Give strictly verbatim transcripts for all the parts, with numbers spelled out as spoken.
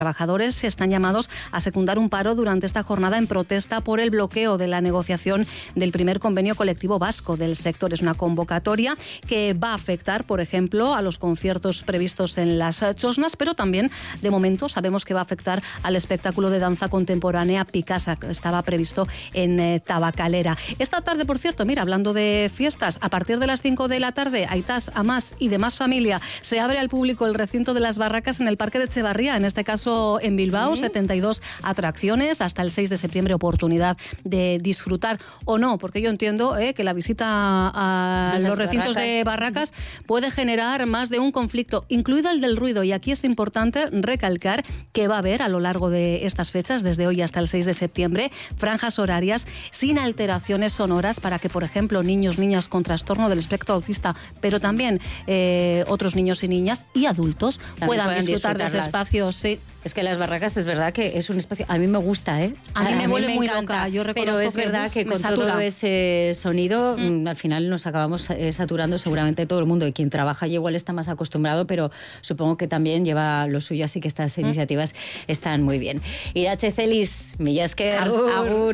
trabajadores están llamados a secundar un paro durante esta jornada en protesta por el bloqueo de la negociación del primer convenio colectivo vasco del sector. Es una convocatoria que va a afectar, por ejemplo, a los conciertos previstos en las Chosnas, pero también, de momento, sabemos que va a afectar al espectáculo de danza contemporánea Picasa, que estaba previsto en eh, Tabacalera. Esta tarde, por cierto, mira, hablando de fiestas, a partir de las cinco de la tarde, Aitás, Amás y demás familia, se abre al público el recinto de las barracas en el Parque de Etxebarria, en este caso en Bilbao, ¿sí? setenta y dos atracciones, hasta el seis de septiembre, oportunidad de disfrutar o no, porque yo entiendo eh, que la visita a, a los recintos barracas. de barracas puede generar más de un conflicto, incluido el del ruido, y aquí es importante recalcar que va a haber a lo largo de estas fechas, desde hoy hasta el seis de septiembre, franjas horarias sin alteraciones sonoras para que, por ejemplo, niños, niñas con trastorno del espectro autista, pero también eh, otros niños y niñas y adultos puedan, puedan disfrutar de ese espacio. Sí. Es que las barracas es verdad que es un espacio... A mí me gusta, ¿eh? A, a mí me vuelve muy loca. Yo pero es que verdad que con satura. todo ese sonido, mm. al final nos acabamos eh, saturando seguramente todo el mundo. Y quien trabaja ya igual está más acostumbrado, pero supongo que también lleva lo suyo, así que estas mm. iniciativas están muy bien. Irache Celis, Mila esker, agur. agur.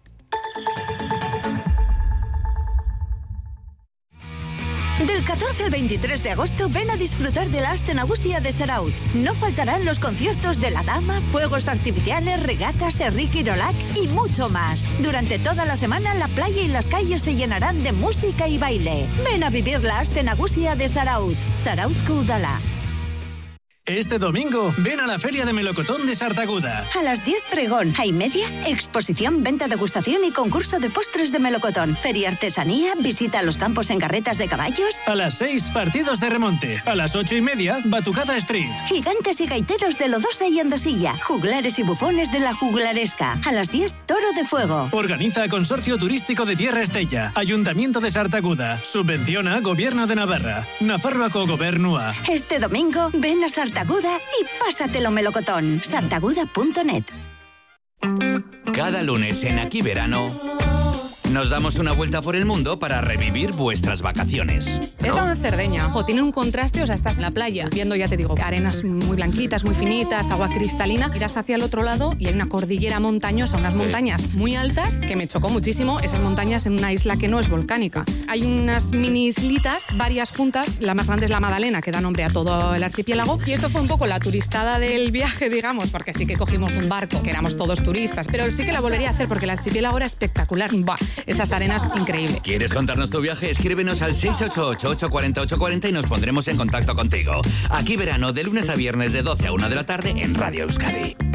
Del catorce al veintitrés de agosto ven a disfrutar de la Aste Nagusia de Zarautz. No faltarán los conciertos de La Dama, fuegos artificiales, regatas, Enrique Irolac y mucho más. Durante toda la semana la playa y las calles se llenarán de música y baile. Ven a vivir la Aste Nagusia de Zarautz. Zarauzko Udala. Este domingo, ven a la Feria de Melocotón de Sartaguda. A las diez, pregón. A y media, exposición, venta, degustación y concurso de postres de melocotón. Feria artesanía, visita a los campos en carretas de caballos. A las seis, partidos de remonte. A las ocho y media, Batucada Street. Gigantes y gaiteros de Lodosa y Andosilla. Juglares y bufones de la juglaresca. A las diez, toro de fuego. Organiza Consorcio Turístico de Tierra Estella. Ayuntamiento de Sartaguda. Subvenciona Gobierno de Navarra. Nafarroako Gobernua. Este domingo, ven a Sartaguda y pásatelo melocotón. sartaguda punto net. Cada lunes en Aquí Verano nos damos una vuelta por el mundo para revivir vuestras vacaciones, ¿no? He estado en Cerdeña. Ojo, tiene un contraste, o sea, estás en la playa, viendo, ya te digo, arenas muy blanquitas, muy finitas, agua cristalina. Irás hacia el otro lado y hay una cordillera montañosa, unas montañas muy altas, que me chocó muchísimo. Esas montañas en una isla que no es volcánica. Hay unas mini islitas, varias juntas. La más grande es la Madalena, que da nombre a todo el archipiélago. Y esto fue un poco la turistada del viaje, digamos, porque sí que cogimos un barco, que éramos todos turistas, pero sí que la volvería a hacer porque el archipiélago era espectacular. Bah, esas arenas, increíble. ¿Quieres contarnos tu viaje? Escríbenos al seis ocho ocho, ocho cuatro cero, ocho cuatro cero y nos pondremos en contacto contigo. Aquí Verano, de lunes a viernes de doce a una de la tarde en Radio Euskadi.